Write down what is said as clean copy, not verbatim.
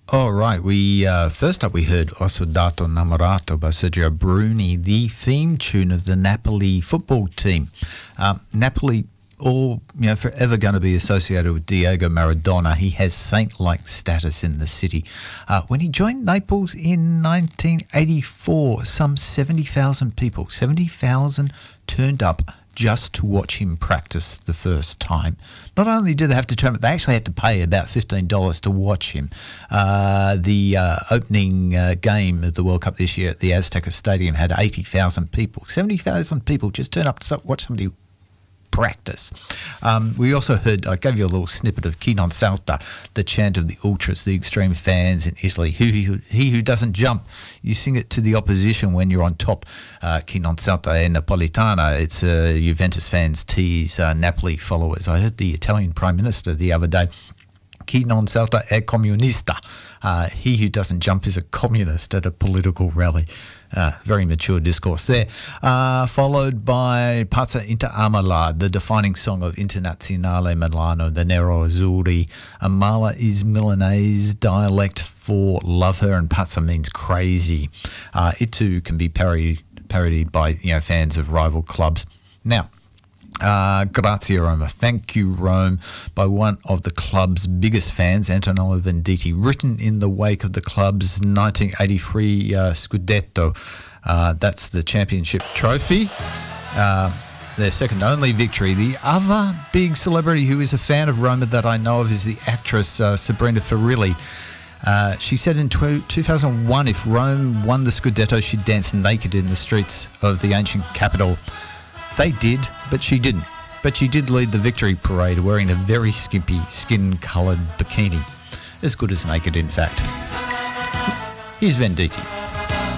All right. First up we heard Ho Dato Innamorato by Sergio Bruni, the theme tune of the Napoli football team. Napoli, forever going to be associated with Diego Maradona. He has saint-like status in the city. When he joined Naples in 1984, some 70,000 people, 70,000 turned up just to watch him practice the first time. Not only did they have to turn up, they actually had to pay about $15 to watch him. The opening game of the World Cup this year at the Azteca Stadium had 80,000 people. 70,000 people just turn up to watch somebody practice. We also heard, I gave you a little snippet of Chi non salta, the chant of the ultras, the extreme fans in Italy. He who doesn't jump, you sing it to the opposition when you're on top. Chi non salta è napolitana. It's Juventus fans tease Napoli followers. I heard the Italian Prime Minister the other day. Chi non salta è comunista. He who doesn't jump is a communist at a political rally. Very mature discourse there. Followed by Pazza Inter Amala, the defining song of Internazionale Milano, the Nero Azzurri. Amala is Milanese dialect for love her, and Pazza means crazy. It too can be parodied by fans of rival clubs. Now, Grazie Roma, thank you Rome, by one of the club's biggest fans, Antonello Venditti, written in the wake of the club's 1983 Scudetto. That's the championship trophy, their second only victory. The other big celebrity who is a fan of Roma that I know of is the actress Sabrina Ferilli. She said in 2001 if Rome won the Scudetto, she'd dance naked in the streets of the ancient capital. They did, but she didn't. But she did lead the victory parade wearing a very skimpy, skin-coloured bikini. As good as naked, in fact. Here's Venditti.